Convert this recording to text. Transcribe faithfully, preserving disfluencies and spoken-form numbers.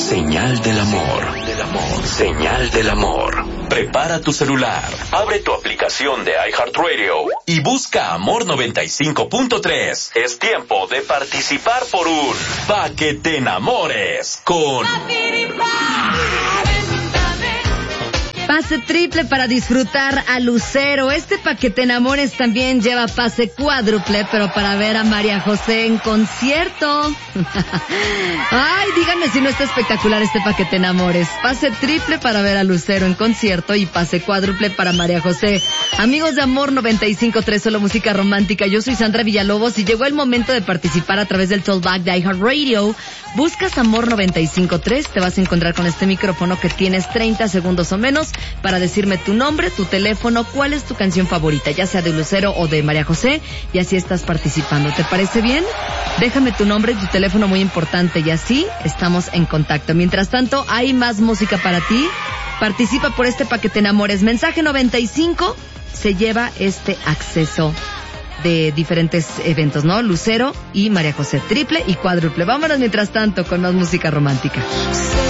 Señal del amor. Del amor. Señal del amor. Prepara tu celular, abre tu aplicación de iHeartRadio y busca Amor noventa y cinco punto tres. Es tiempo de participar por un Pa' que te enamores con... Pase triple para disfrutar a Lucero. Este Pa' que te enamores también lleva pase cuádruple, pero para ver a María José en concierto. Ay, díganme si no está espectacular este Pa' que te enamores. Pase triple para ver a Lucero en concierto y pase cuádruple para María José. Amigos de Amor noventa y cinco punto tres, solo música romántica. Yo soy Sandra Villalobos y llegó el momento de participar a través del Talkback de iHeartRadio. Buscas Amor noventa y cinco punto tres, te vas a encontrar con este micrófono que tienes treinta segundos o menos para decirme tu nombre, tu teléfono, cuál es tu canción favorita, ya sea de Lucero o de María José, y así estás participando. ¿Te parece bien? Déjame tu nombre y tu teléfono, muy importante, y así estamos en contacto. Mientras tanto, hay más música para ti. Participa por este Pa' que te enamores. Mensaje noventa y cinco se lleva este acceso de diferentes eventos, ¿no? Lucero y María José, triple y cuádruple. Vámonos mientras tanto con más música romántica.